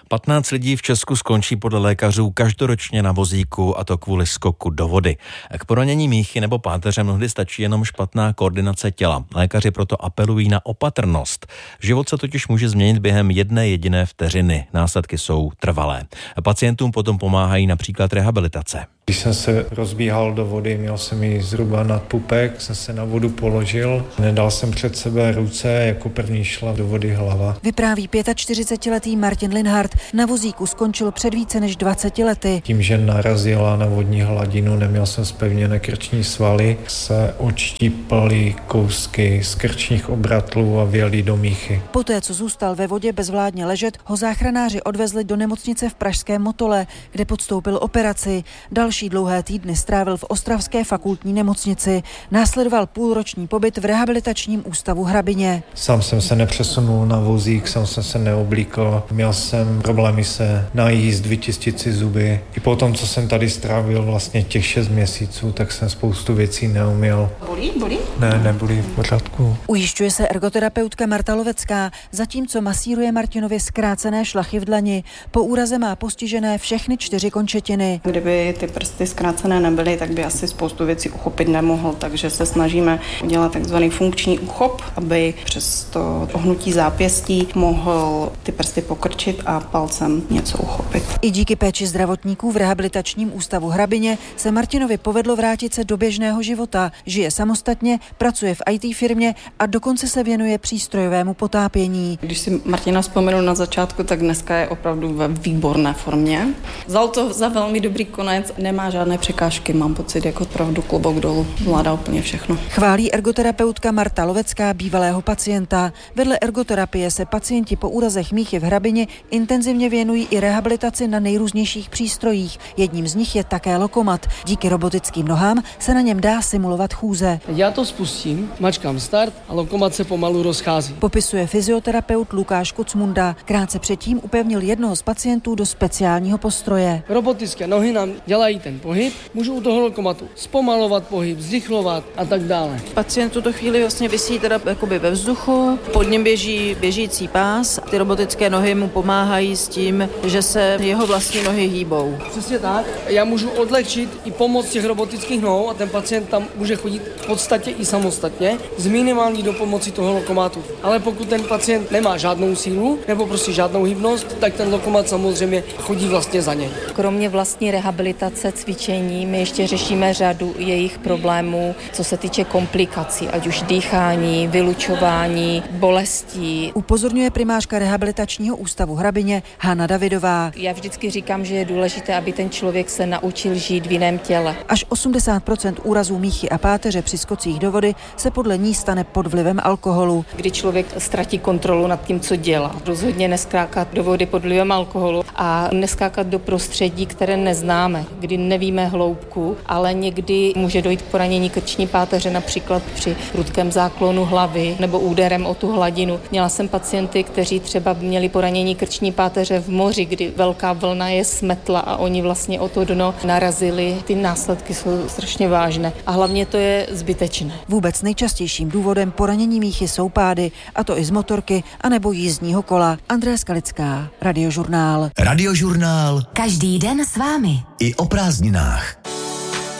15 lidí v Česku skončí podle lékařů každoročně na vozíku, a to kvůli skoku do vody. K poranění míchy nebo páteře mnohdy stačí jenom špatná koordinace těla. Lékaři proto apelují na opatrnost. Život se totiž může změnit během jedné jediné vteřiny. Následky jsou trvalé. Pacientům potom pomáhají například rehabilitace. Když jsem se rozbíhal do vody, měl jsem ji zhruba nad pupek, jsem se na vodu položil, nedal jsem před sebe ruce, jako první šla do vody hlava. Vypráví 45letý Martin Linhardt. Na vozíku skončil před více než 20 lety. Tím, že narazila na vodní hladinu, neměl jsem zpevněné krční svaly, se odštípaly kousky z krčních obratlů a vjeli do míchy. Poté, co zůstal ve vodě bezvládně ležet, ho záchranáři odvezli do nemocnice v pražském Motole, kde podstoupil operaci. Další dlouhé týdny strávil v ostravské fakultní nemocnici. Následoval půlroční pobyt v rehabilitačním ústavu Hrabině. Sám jsem se nepřesunul na vozík, sám jsem se neoblíkl, měl jsem problémy se najíst, vyčistit si zuby. I po tom, co jsem tady strávil vlastně těch 6 měsíců, tak jsem spoustu věcí neuměl. Bolí? Ne, nebolí, v pořádku. Ujišťuje se ergoterapeutka Marta Lovecká, zatímco masíruje Martinovi zkrácené šlachy v dlani. Po úraze má postižené všechny 4 končetiny. Kdyby ty prsty zkrácené nebyly, tak by asi spoustu věcí uchopit nemohl, takže se snažíme udělat takzvaný funkční uchop, aby přes to ohnutí zápěstí mohl ty prsty pokrčit a palcem něco uchopit. I díky péči zdravotníků v rehabilitačním ústavu Hrabině se Martinovi povedlo vrátit se do běžného života. Žije samostatně, pracuje v IT firmě a dokonce se věnuje přístrojovému potápění. Když si Martina vzpomenu na začátku, tak dneska je opravdu ve výborné formě. Vzal to za velmi dobrý konec, nemá žádné překážky, mám pocit, jako opravdu klobouk dolů, zvládá úplně všechno. Chválí ergoterapeutka Marta Lovecká bývalého pacienta. Vedle ergoterapie se pacienti po úrazech míchy v Hrabině intenzivně věnují i rehabilitaci na nejrůznějších přístrojích. Jedním z nich je také lokomat. Díky robotickým nohám se na něm dá simulovat chůze. Já to spustím, mačkám start a lokomat se pomalu rozchází. Popisuje fyzioterapeut Lukáš Kucmunda. Krátce předtím upevnil jednoho z pacientů do speciálního postroje. Robotické nohy nám dělají ten pohyb, můžu u toho lokomatu zpomalovat pohyb, zrychlovat a tak dále. Pacient v tuto chvíli vlastně visí teda jakoby ve vzduchu, pod ním běží běžící pás. Ty robotické nohy mu pomáhají s tím, že se jeho vlastní nohy hýbou. Přesně tak. Já můžu odlehčit i pomoc těch robotických nohou a ten pacient tam může chodit v podstatě i samostatně s minimální dopomocí toho lokomatu. Ale pokud ten pacient nemá žádnou sílu nebo prostě žádnou hybnost, tak ten lokomat samozřejmě chodí vlastně za něj. Kromě vlastní rehabilitace, cvičení, my ještě řešíme řadu jejich problémů, co se týče komplikací, ať už dýchání, vylučování, bolestí. Upozorňuje primářka rehabilitačního ústavu Hrabině Hana Davidová. Já vždycky říkám, že je důležité, aby ten člověk se naučil žít v jiném těle. Až 80% úrazů míchy a páteře při skocích do vody se podle ní stane pod vlivem alkoholu. Kdy člověk ztratí kontrolu nad tím, co dělá. Rozhodně neskákat do vody pod vlivem alkoholu a neskákat do prostředí, které neznáme, kdy nevíme hloubku, ale někdy může dojít k poranění krční páteře, například při prudkém záklonu hlavy nebo úderem o tu hladinu. Měla jsem pacienty, kteří třeba měli poranění krční páteře v moři, kdy velká vlna je smetla a oni vlastně o to dno narazili. Ty následky jsou strašně vážné a hlavně to je zbytečné. Vůbec nejčastějším důvodem poranění míchy jsou pády, a to i z motorky anebo jízdního kola. Andrea Skalická, Radiožurnál. Radiožurnál. Každý den s vámi. I o prázdninách.